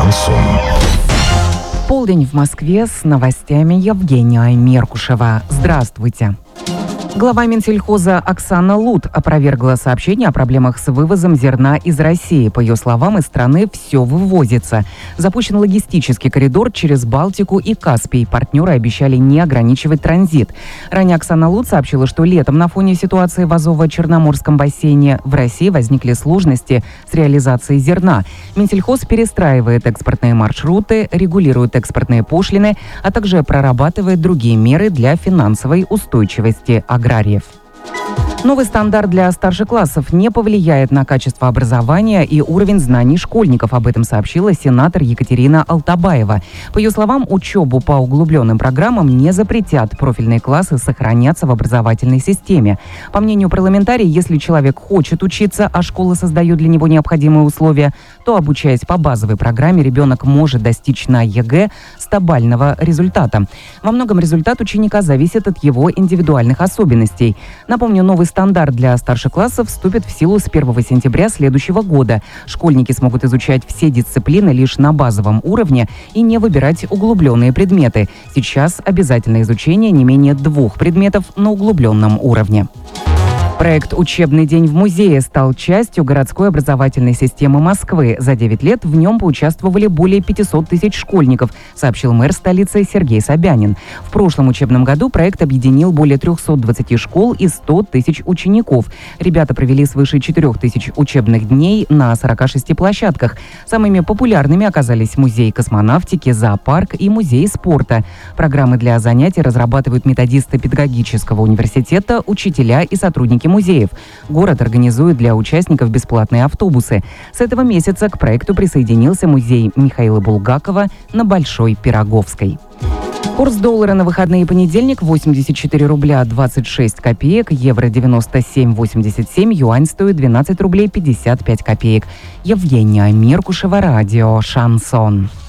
Шансон. Полдень в Москве, с новостями Евгения Меркушева. Здравствуйте. Глава Минсельхоза Оксана Лут опровергла сообщение о проблемах с вывозом зерна из России. По ее словам, из страны все вывозится. Запущен логистический коридор через Балтику и Каспий. Партнеры обещали не ограничивать транзит. Ранее Оксана Лут сообщила, что летом на фоне ситуации в Азово-Черноморском бассейне в России возникли сложности с реализацией зерна. Минсельхоз перестраивает экспортные маршруты, регулирует экспортные пошлины, а также прорабатывает другие меры для финансовой устойчивости аграриев. Новый стандарт для старших классов не повлияет на качество образования и уровень знаний школьников. Об этом сообщила сенатор Екатерина Алтабаева. По ее словам, учебу по углубленным программам не запретят. Профильные классы сохранятся в образовательной системе. По мнению парламентария, если человек хочет учиться, а школа создает для него необходимые условия, то, обучаясь по базовой программе, ребенок может достичь на ЕГЭ 100-бального результата. Во многом результат ученика зависит от его индивидуальных особенностей. Напомню, новый стандарт для старших классов вступит в силу с 1 сентября следующего года. Школьники смогут изучать все дисциплины лишь на базовом уровне и не выбирать углубленные предметы. Сейчас обязательно изучение не менее 2 предметов на углубленном уровне. Проект «Учебный день в музее» стал частью городской образовательной системы Москвы. За 9 лет в нем поучаствовали более 500 тысяч школьников, сообщил мэр столицы Сергей Собянин. В прошлом учебном году проект объединил более 320 школ и 100 тысяч учеников. Ребята провели свыше 4 тысяч учебных дней на 46 площадках. Самыми популярными оказались музей космонавтики, зоопарк и музей спорта. Программы для занятий разрабатывают методисты педагогического университета, учителя и сотрудники музеев. Город организует для участников бесплатные автобусы. С этого месяца к проекту присоединился музей Михаила Булгакова на Большой Пироговской. Курс доллара на выходные понедельник 84 рубля 26 копеек, евро 97,87, юань стоит 12 рублей 55 копеек. Евгения Меркушева, радио «Шансон».